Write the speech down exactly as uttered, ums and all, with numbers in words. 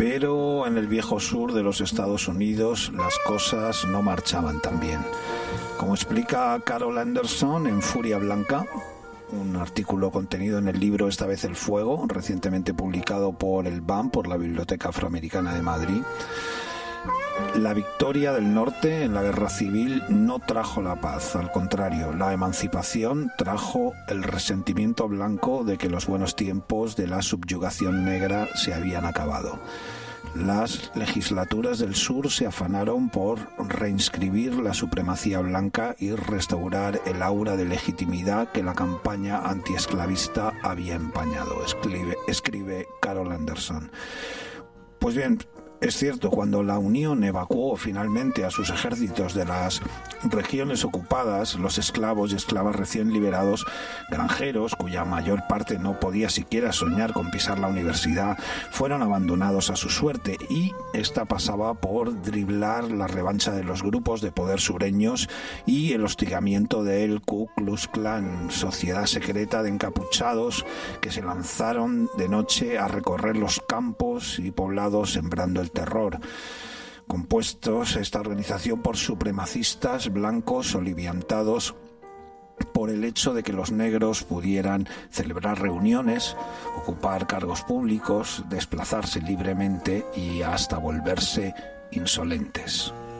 Pero en el viejo sur de los Estados Unidos las cosas no marchaban tan bien. Como explica Carol Anderson en Furia Blanca, un artículo contenido en el libro Esta vez el fuego, recientemente publicado por el B A M, por la Biblioteca Afroamericana de Madrid, la victoria del norte en la guerra civil no trajo la paz, al contrario, la emancipación trajo el resentimiento blanco de que los buenos tiempos de la subyugación negra se habían acabado. Las legislaturas del sur se afanaron por reinscribir la supremacía blanca y restaurar el aura de legitimidad que la campaña antiesclavista había empañado, escribe, escribe Carol Anderson. Pues bien, es cierto, cuando la Unión evacuó finalmente a sus ejércitos de las regiones ocupadas, los esclavos y esclavas recién liberados, granjeros, cuya mayor parte no podía siquiera soñar con pisar la universidad, fueron abandonados a su suerte, y esta pasaba por driblar la revancha de los grupos de poder sureños y el hostigamiento del Ku Klux Klan, sociedad secreta de encapuchados que se lanzaron de noche a recorrer los campos y poblados sembrando el terror. Compuestos esta organización por supremacistas blancos oliviantados por el hecho de que los negros pudieran celebrar reuniones, ocupar cargos públicos, desplazarse libremente y hasta volverse insolentes.